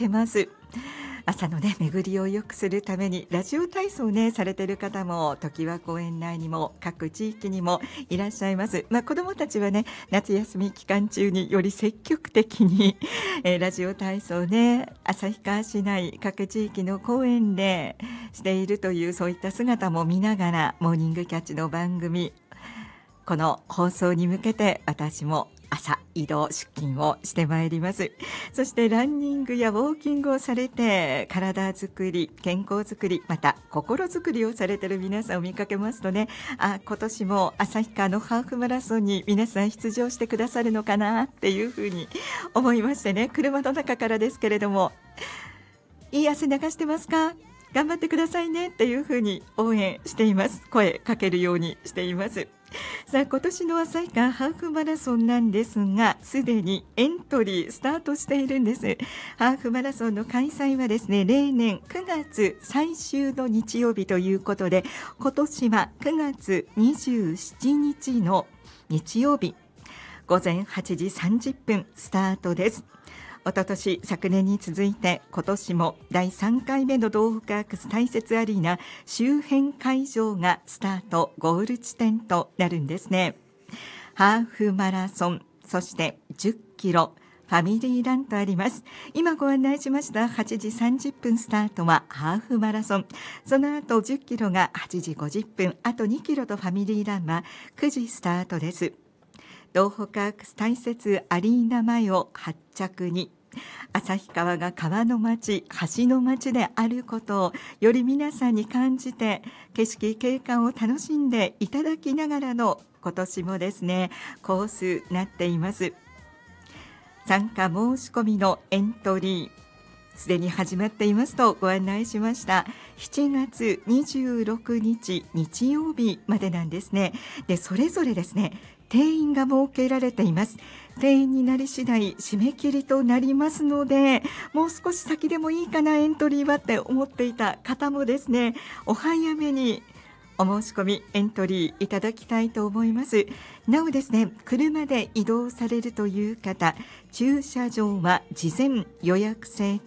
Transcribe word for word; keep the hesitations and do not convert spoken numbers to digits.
けます。朝のね巡りを良くするためにラジオ体操ねされている方も常盤公園内にも各地域にもいらっしゃいます。まあ、子どもたちはね夏休み期間中により積極的に、えー、ラジオ体操ね旭川市内各地域の公園でしているというそういった姿も見ながらモーニングキャッチの番組この放送に向けて私も朝移動出勤をしてまいります。そしてランニングやウォーキングをされて体づくり健康づくりまた心づくりをされている皆さんを見かけますとね、あ今年も旭川のハーフマラソンに皆さん出場してくださるのかなっていうふうに思いましてね、車の中からですけれどもいい汗流してますか、頑張ってくださいねっていうふうに応援しています。声かけるようにしています。さあ今年の旭川ハーフマラソンなんですがすでにエントリースタートしているんです。ハーフマラソンの開催はですね例年くがつ最終の日曜日ということで今年はくがつにじゅうしちにちの日曜日ごぜんはちじさんじゅっぷんスタートです。おととし昨年に続いて今年もだいさんかいめの東北アークス大雪アリーナ周辺会場がスタートゴール地点となるんですね。ハーフマラソンそしてじゅっキロファミリーランとあります。今ご案内しましたはちじさんじゅっぷんスタートはハーフマラソン、その後じゅっキロがはちじごじゅっぷん、あとにキロとファミリーランはくじスタートです。東北アークス大雪アリーナ前を発着に旭川が川の町橋の町であることをより皆さんに感じて景色景観を楽しんでいただきながらの今年もですねコースなっています。参加申し込みのエントリーすでに始まっていますとご案内しました。しちがつにじゅうろくにち日曜日までなんですね。でそれぞれですね定員が設けられています。定員になり次第締め切りとなりますのでもう少し先でもいいかなエントリーはって思っていた方もですねお早めにお申し込みエントリーいただきたいと思います。なおですね車で移動されるという方駐車場は事前予約制